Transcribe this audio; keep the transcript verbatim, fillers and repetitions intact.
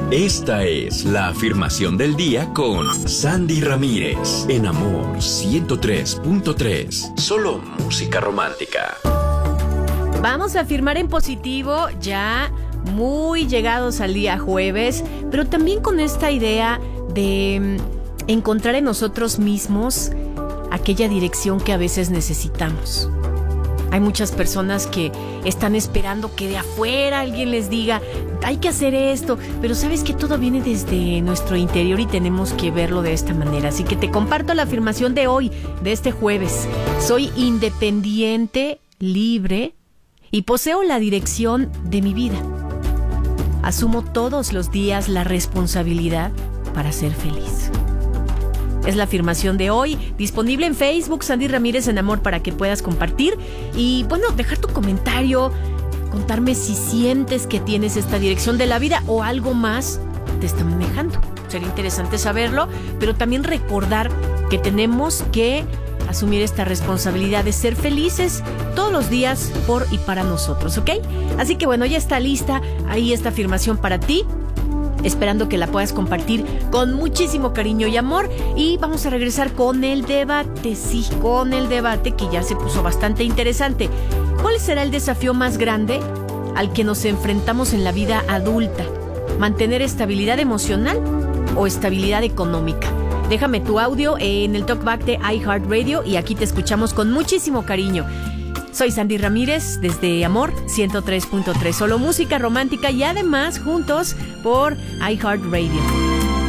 Esta es la afirmación del día con Sandy Ramírez en Amor ciento tres punto tres. Solo música romántica. Vamos a afirmar en positivo ya muy llegados al día jueves, pero también con esta idea de encontrar en nosotros mismos aquella dirección que a veces necesitamos. Hay muchas personas que están esperando que de afuera alguien les diga, hay que hacer esto, pero sabes que todo viene desde nuestro interior y tenemos que verlo de esta manera. Así que te comparto la afirmación de hoy, de este jueves. Soy independiente, libre y poseo la dirección de mi vida. Asumo todos los días la responsabilidad para ser feliz. Es la afirmación de hoy, disponible en Facebook, Sandy Ramírez en Amor, para que puedas compartir y, bueno, dejar tu comentario, contarme si sientes que tienes esta dirección de la vida o algo más te está manejando. Sería interesante saberlo, pero también recordar que tenemos que asumir esta responsabilidad de ser felices todos los días por y para nosotros, ¿ok? Así que, bueno, ya está lista ahí esta afirmación para ti. Esperando que la puedas compartir con muchísimo cariño y amor. Y vamos a regresar con el debate, sí, con el debate que ya se puso bastante interesante. ¿Cuál será el desafío más grande al que nos enfrentamos en la vida adulta? ¿Mantener estabilidad emocional o estabilidad económica? Déjame tu audio en el talkback de iHeartRadio y aquí te escuchamos con muchísimo cariño. Soy Sandy Ramírez desde Amor ciento tres punto tres, solo música romántica y además juntos por iHeartRadio.